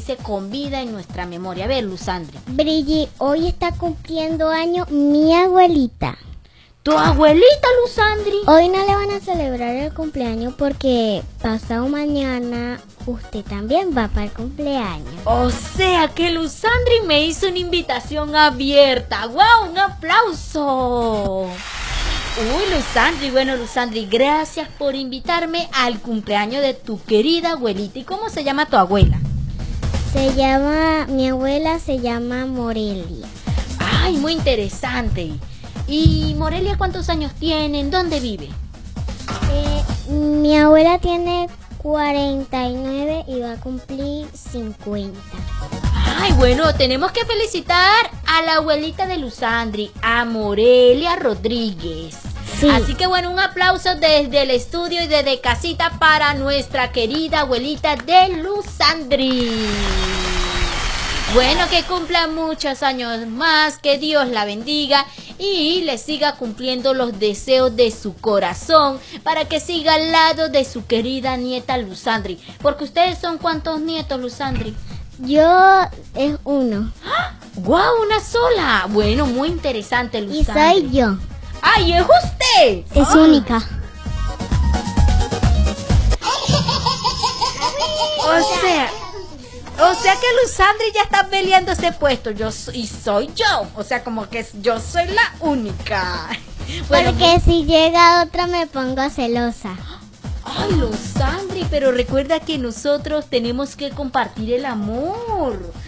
permanece con vida en nuestra memoria. A ver, Luzandri. Brigitte, hoy está cumpliendo año mi abuelita. ¿Tu abuelita, Luzandri? Hoy no le van a celebrar el cumpleaños porque pasado mañana usted también va para el cumpleaños. O sea que Luzandri me hizo una invitación abierta. ¡Wow! ¡Un aplauso! Uy, Luzandri, bueno, Luzandri, gracias por invitarme al cumpleaños de tu querida abuelita. ¿Y cómo se llama tu abuela? Mi abuela se llama Morelia. Ay, muy interesante. ¿Y Morelia cuántos años tiene? ¿En dónde vive? Mi abuela tiene 49 y va a cumplir 50. Ay, bueno, tenemos que felicitar a la abuelita de Luzandri, a Morelia Rodríguez. Sí. Así que bueno, un aplauso desde el estudio y desde casita para nuestra querida abuelita de Luzandri. Bueno, que cumpla muchos años más, que Dios la bendiga y le siga cumpliendo los deseos de su corazón para que siga al lado de su querida nieta Luzandri. Porque ustedes son ¿cuántos nietos, Luzandri? Yo es uno. ¡Guau! ¡Una sola! Bueno, muy interesante, Luzandri. Y soy yo. ¡Ay, es usted! Es única. O sea que Luzandri ya está peleando ese puesto. Y soy yo. O sea, como que yo soy la única. Bueno, porque si llega otra me pongo celosa. Ay, Luzandri, pero recuerda que nosotros tenemos que compartir el amor.